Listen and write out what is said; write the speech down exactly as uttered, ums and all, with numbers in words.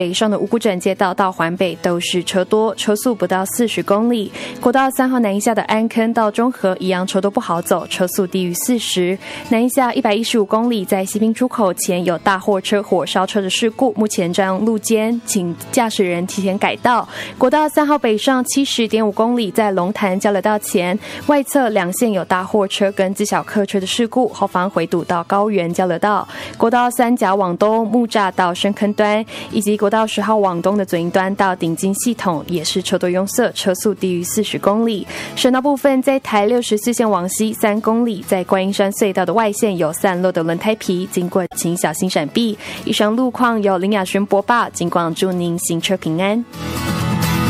北上的五股转接道到环北都是车多，车速不到四十公里。国道三号南一下的安坑到中和一样车多不好走，车速低于四十。南一下一百一十五公里，在西滨出口前有大货车火烧车的事故，目前占用路肩，请驾驶人提前改道。国道三号北上七十点五公里，在龙潭交流道前外侧两线有大货车跟自小客车的事故，后方回堵到高原交流道。国道三甲往东木栅到深坑端，以及国道十号往东的左营端到顶金系统也是车多拥塞，车速低于四十公里。省道部分，在台六十四线往西三公里，在观音山隧道的外线有散落的轮胎皮，经过请小心闪避。以上路况由林雅轩播报，尽管祝您行车平安。